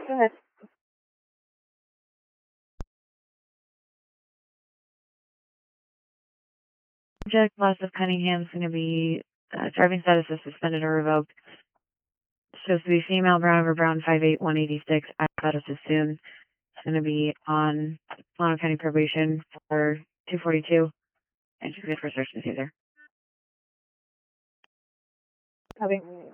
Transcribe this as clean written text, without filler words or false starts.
Go ahead. Subject, Loss of Cunningham's going to be driving status is suspended or revoked. Supposed to be female, brown over brown, 5'8", 186. Status is soon. It's going to be on Solano County probation for 242, and she's good for search and seizure. Copy.